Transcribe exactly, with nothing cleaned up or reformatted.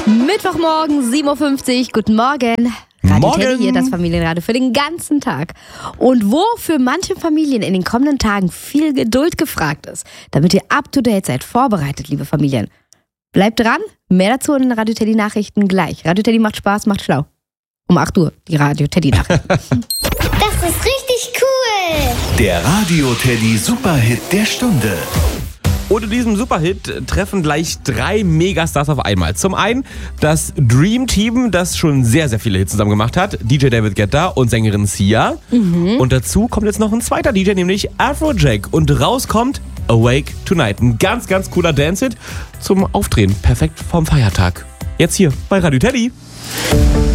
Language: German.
Mittwochmorgen, sieben Uhr fünfzig. Guten Morgen. Radio Morgen. Teddy hier, das Familienradio für den ganzen Tag. Und wo für manche Familien in den kommenden Tagen viel Geduld gefragt ist, damit ihr up to date seid, vorbereitet, liebe Familien. Bleibt dran, mehr dazu in den Radio Teddy Nachrichten gleich. Radio Teddy macht Spaß, macht schlau. Um acht Uhr, die Radio Teddy Nachrichten. Das ist richtig cool. Der Radio Teddy Superhit der Stunde. Und in diesem Superhit treffen gleich drei Megastars auf einmal. Zum einen das Dream Team, das schon sehr, sehr viele Hits zusammen gemacht hat. D J David Guetta und Sängerin Sia. Mhm. Und dazu kommt jetzt noch ein zweiter D J, nämlich Afrojack. Und rauskommt Awake Tonight. Ein ganz, ganz cooler Dance-Hit zum Aufdrehen. Perfekt vorm Feiertag. Jetzt hier bei Radio Teddy.